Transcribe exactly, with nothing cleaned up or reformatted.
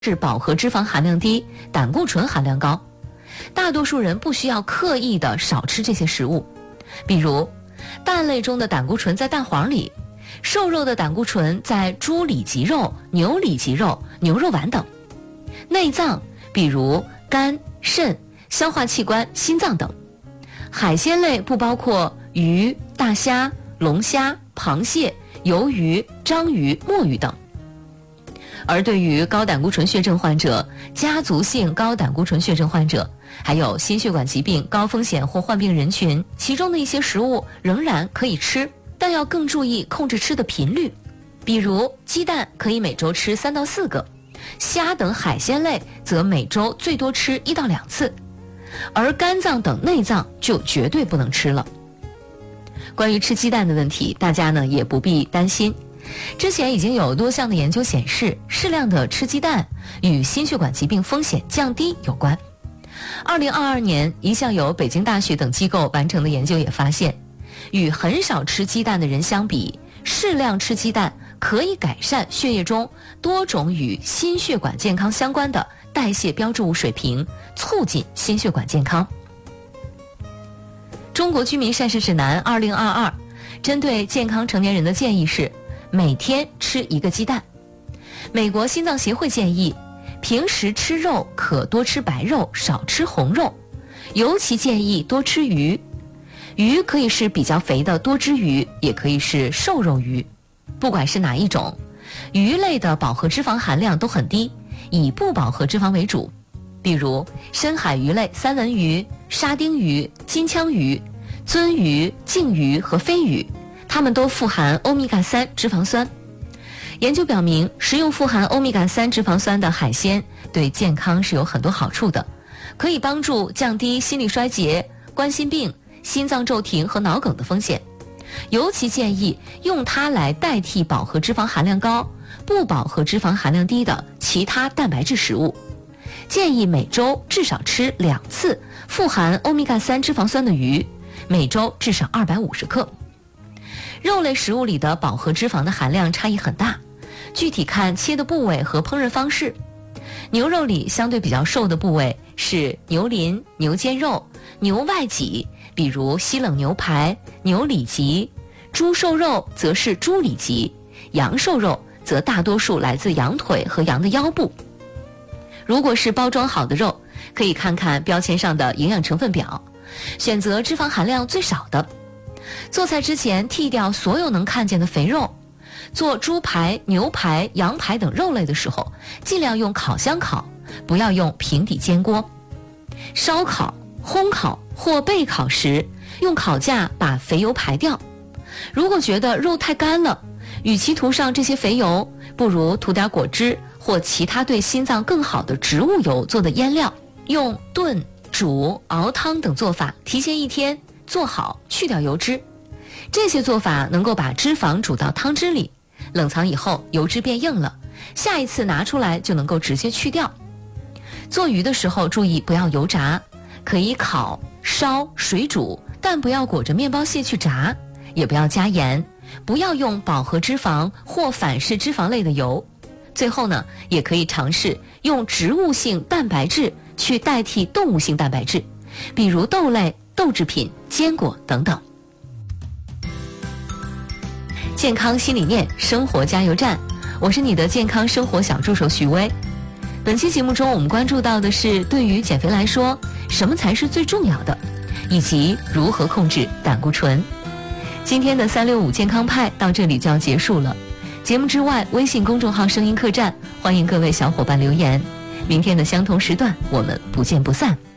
是饱和脂肪含量低，胆固醇含量高。大多数人不需要刻意的少吃这些食物，比如蛋类中的胆固醇在蛋黄里，瘦肉的胆固醇在猪里脊肉、牛里脊肉、牛肉丸等。内脏比如肝、肾、消化器官、心脏等。海鲜类不包括鱼、大虾、龙虾、螃蟹、鱿鱼、章鱼、墨鱼等。而对于高胆固醇血症患者、家族性高胆固醇血症患者，还有心血管疾病高风险或患病人群，其中的一些食物仍然可以吃，但要更注意控制吃的频率。比如鸡蛋可以每周吃三到四个，虾等海鲜类则每周最多吃一到两次，而肝脏等内脏就绝对不能吃了。关于吃鸡蛋的问题，大家呢也不必担心。之前已经有多项的研究显示，适量的吃鸡蛋与心血管疾病风险降低有关。二零二二年，一项由北京大学等机构完成的研究也发现，与很少吃鸡蛋的人相比，适量吃鸡蛋可以改善血液中多种与心血管健康相关的代谢标志物水平，促进心血管健康。中国居民膳食指南二零二二针对健康成年人的建议是每天吃一个鸡蛋。美国心脏协会建议，平时吃肉可多吃白肉，少吃红肉，尤其建议多吃鱼。鱼可以是比较肥的多汁鱼，也可以是瘦肉鱼。不管是哪一种，鱼类的饱和脂肪含量都很低，以不饱和脂肪为主。比如深海鱼类三文鱼、沙丁鱼、金枪鱼、鳟鱼、鲸鱼和飞鱼，它们都富含欧米伽三脂肪酸。研究表明，食用富含欧米伽三脂肪酸的海鲜对健康是有很多好处的，可以帮助降低心力衰竭、冠心病、心脏骤停和脑梗的风险。尤其建议用它来代替饱和脂肪含量高、不饱和脂肪含量低的其他蛋白质食物。建议每周至少吃两次富含欧米伽三脂肪酸的鱼，每周至少二百五十克。肉类食物里的饱和脂肪的含量差异很大，具体看切的部位和烹饪方式。牛肉里相对比较瘦的部位是牛鳞、牛肩肉、牛外脊，比如西冷牛排、牛里脊；猪瘦肉则是猪里脊，羊瘦肉则大多数来自羊腿和羊的腰部。如果是包装好的肉，可以看看标签上的营养成分表，选择脂肪含量最少的。做菜之前剔掉所有能看见的肥肉。做猪排、牛排、羊排等肉类的时候，尽量用烤箱烤，不要用平底煎锅。烧烤、烘烤或备烤时，用烤架把肥油排掉。如果觉得肉太干了，与其涂上这些肥油，不如涂点果汁或其他对心脏更好的植物油做的腌料，用炖、煮、熬汤等做法提前一天做好，去掉油脂。这些做法能够把脂肪煮到汤汁里，冷藏以后油脂变硬了，下一次拿出来就能够直接去掉。做鱼的时候注意不要油炸，可以烤、烧、水煮，但不要裹着面包屑去炸，也不要加盐，不要用饱和脂肪或反式脂肪类的油。最后呢，也可以尝试用植物性蛋白质去代替动物性蛋白质，比如豆类、豆制品、坚果等等。健康新理念，生活加油站，我是你的健康生活小助手徐薇。本期节目中，我们关注到的是对于减肥来说，什么才是最重要的，以及如何控制胆固醇。今天的三六五健康派到这里就要结束了。节目之外，微信公众号声音客栈，欢迎各位小伙伴留言。明天的相同时段，我们不见不散。